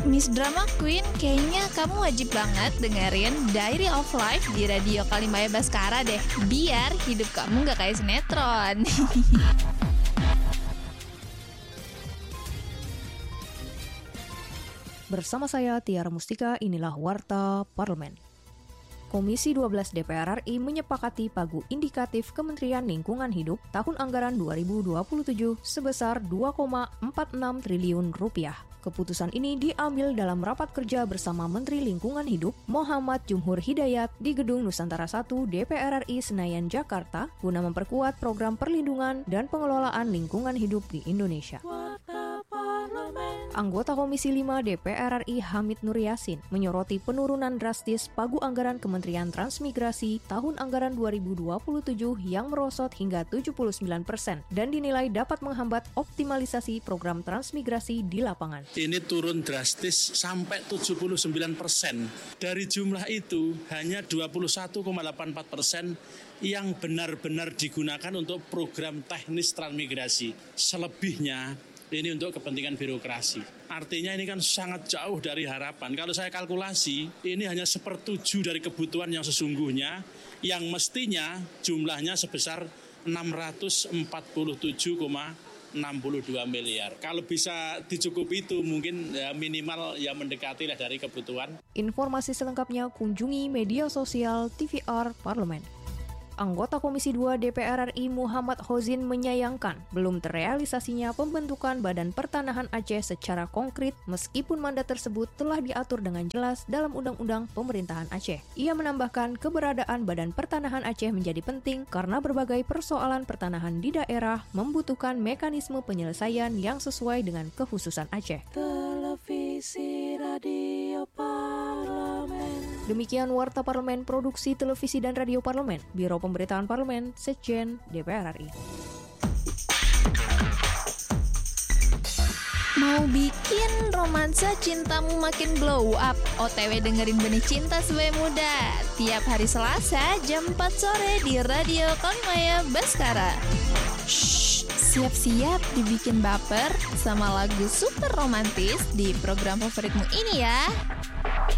Miss Drama Queen, kayaknya kamu wajib banget dengerin Diary of Life di Radio Kalimaya Baskara deh. Biar hidup kamu gak kayak sinetron. Bersama saya Tiara Mustika, inilah Warta Parlemen. Komisi 12 DPR RI menyepakati pagu indikatif Kementerian Lingkungan Hidup tahun anggaran 2027 sebesar 2,46 triliun rupiah. Keputusan ini diambil dalam rapat kerja bersama Menteri Lingkungan Hidup Muhammad Jumhur Hidayat di Gedung Nusantara 1 DPR RI Senayan, Jakarta guna memperkuat program perlindungan dan pengelolaan lingkungan hidup di Indonesia. Anggota Komisi 5 DPR RI Hamid Nur Yasin menyoroti penurunan drastis pagu anggaran Kementerian Transmigrasi tahun anggaran 2027 yang merosot hingga 79% dan dinilai dapat menghambat optimalisasi program transmigrasi di lapangan. Ini turun drastis sampai 79%. Dari jumlah itu hanya 21,84% yang benar-benar digunakan untuk program teknis transmigrasi. Selebihnya ini untuk kepentingan birokrasi. Artinya ini kan sangat jauh dari harapan. Kalau saya kalkulasi, ini hanya 1/7 dari kebutuhan yang sesungguhnya, yang mestinya jumlahnya sebesar 647,62 miliar. Kalau bisa dicukupi itu mungkin minimal mendekati dari kebutuhan. Informasi selengkapnya kunjungi media sosial TVR Parlemen. Anggota Komisi 2 DPR RI Muhammad Hozin menyayangkan belum terrealisasinya pembentukan Badan Pertanahan Aceh secara konkret meskipun mandat tersebut telah diatur dengan jelas dalam Undang-Undang Pemerintahan Aceh. Ia menambahkan keberadaan Badan Pertanahan Aceh menjadi penting karena berbagai persoalan pertanahan di daerah membutuhkan mekanisme penyelesaian yang sesuai dengan kekhususan Aceh. Televisi Radio Parlemen. Demikian Warta Parlemen Produksi Televisi dan Radio Parlemen, Biro Pemberitaan Parlemen, Sekjen DPR RI. Mau bikin romansa cintamu makin glow up? OTW dengerin Benih Cinta Sebagai Muda tiap hari Selasa jam 4 sore di Radio Kalimaya Baskara. Shh, siap-siap dibikin baper sama lagu super romantis di program favoritmu ini ya.